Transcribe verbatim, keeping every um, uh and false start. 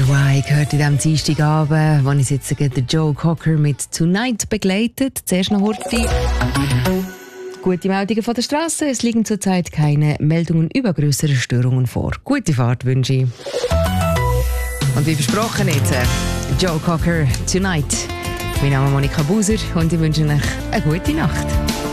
Why gehört in diesem Dienstagabend, wo ich jetzt den Joe Cocker mit «Tonight» begleitet. Zuerst noch Horti. Gute Meldungen von der Straße. Es liegen zurzeit keine Meldungen über größere Störungen vor. Gute Fahrt wünsche ich. Und wie versprochen jetzt, Joe Cocker «Tonight». Mein Name ist Monika Buser und ich wünsche euch eine gute Nacht.